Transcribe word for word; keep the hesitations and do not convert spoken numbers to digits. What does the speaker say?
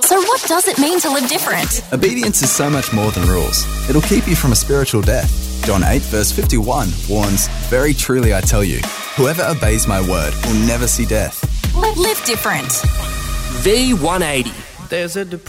So what does it mean to live different? Obedience is so much more than rules. It'll keep you from a spiritual death. John eight verse fifty-one warns, "Very truly I tell you, whoever obeys my word will never see death." Live different. V one eighty. There's a depression.